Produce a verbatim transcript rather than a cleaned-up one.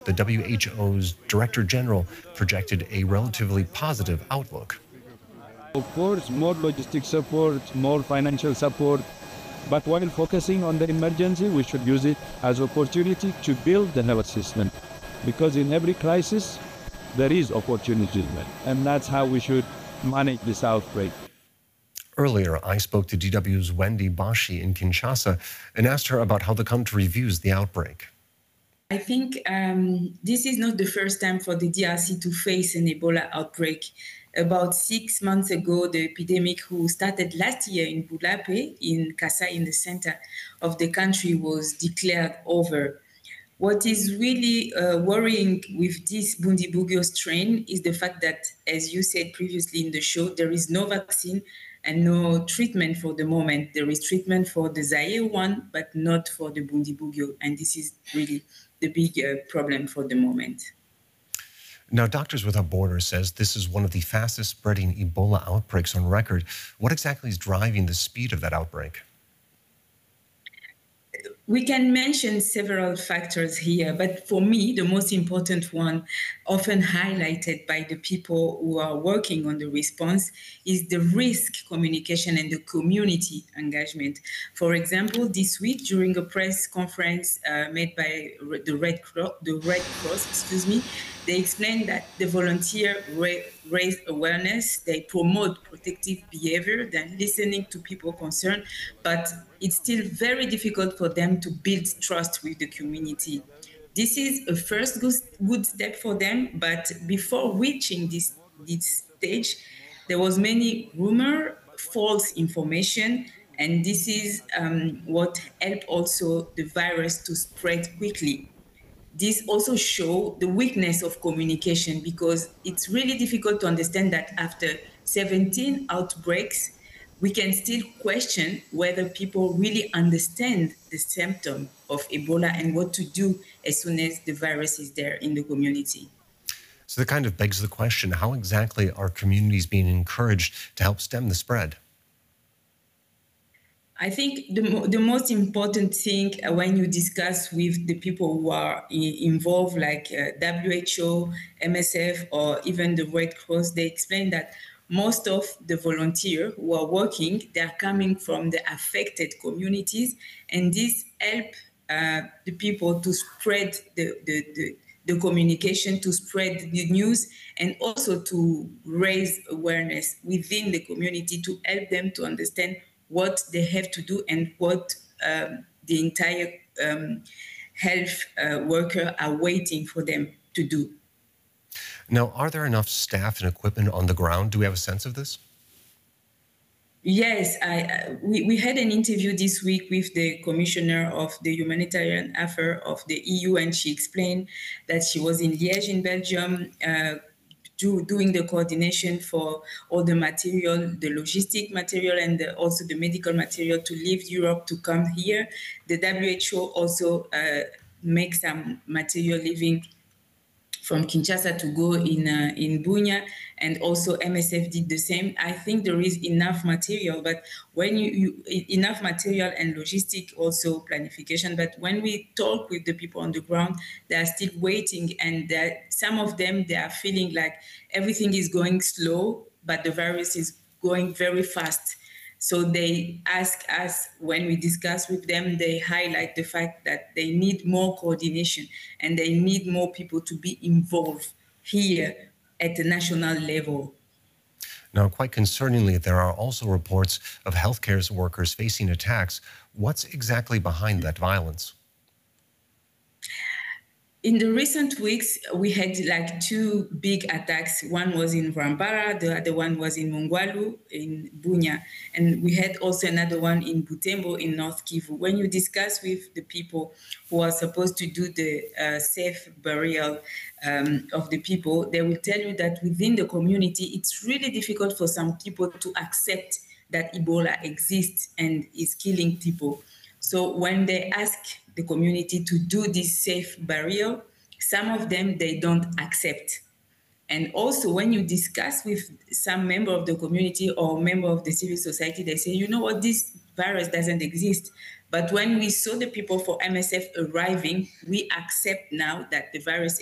The W H O's Director General projected a relatively positive outlook. Of course, more logistic support, more financial support, but while focusing on the emergency, we should use it as opportunity to build the health system. Because in every crisis, there is opportunity, and that's how we should manage this outbreak. Earlier, I spoke to D W's Wendy Bashi in Kinshasa and asked her about how the country views the outbreak. I think um, this is not the first time for the D R C to face an Ebola outbreak. About six months ago, the epidemic who started last year in Bulape, in Kasai, in the center of the country, was declared over. What is really uh, worrying with this Bundibugyo strain is the fact that, as you said previously in the show, there is no vaccine and no treatment for the moment. There is treatment for the Zaire one, but not for the Bundibugyo. And this is really the big uh, problem for the moment. Now, Doctors Without Borders says this is one of the fastest spreading Ebola outbreaks on record. What exactly is driving the speed of that outbreak? We can mention several factors here, but for me, the most important one, often highlighted by the people who are working on the response, is the risk communication and the community engagement. For example, this week during a press conference uh, made by the Red Cross, the Red Cross, excuse me, they explained that the volunteer ra- raise awareness, they promote protective behavior, they're listening to people concerned, but it's still very difficult for them to build trust with the community. This is a first good, good step for them, but before reaching this, this stage, there was many rumor, false information, and this is um, what helped also the virus to spread quickly. This also shows the weakness of communication because it's really difficult to understand that after seventeen outbreaks, we can still question whether people really understand the symptom of Ebola and what to do as soon as the virus is there in the community. So that kind of begs the question, how exactly are communities being encouraged to help stem the spread? I think the, the most important thing uh, when you discuss with the people who are I- involved, like uh, W H O, M S F, or even the Red Cross, they explain that most of the volunteers who are working, they are coming from the affected communities, and this help uh, the people to spread the, the, the, the communication, to spread the news, and also to raise awareness within the community to help them to understand what they have to do and what um, the entire um, health uh, worker are waiting for them to do. Now, are there enough staff and equipment on the ground? Do we have a sense of this? Yes, I, I, we, we had an interview this week with the Commissioner of the Humanitarian Affairs of the E U, and she explained that she was in Liège in Belgium, uh, do, doing the coordination for all the material, the logistic material, and the, also the medical material to leave Europe to come here. The W H O also uh, makes some material leaving from Kinshasa to go in uh, in Bunia, and also M S F did the same. I think there is enough material, but when you, you enough material and logistic also planification. But when we talk with the people on the ground, they are still waiting, and some of them they are feeling like everything is going slow, but the virus is going very fast. So they ask us, when we discuss with them, they highlight the fact that they need more coordination and they need more people to be involved here at the national level. Now, quite concerningly, there are also reports of healthcare workers facing attacks. What's exactly behind that violence? In the recent weeks, we had like two big attacks. One was in Rambara, the other one was in Mongwalu, in Bunia. And we had also another one in Butembo, in North Kivu. When you discuss with the people who are supposed to do the uh, safe burial um, of the people, they will tell you that within the community, it's really difficult for some people to accept that Ebola exists and is killing people. So when they ask the community to do this safe burial, some of them, they don't accept. And also when you discuss with some member of the community or member of the civil society, they say, you know what, this virus doesn't exist. But when we saw the people for M S F arriving, we accept now that the virus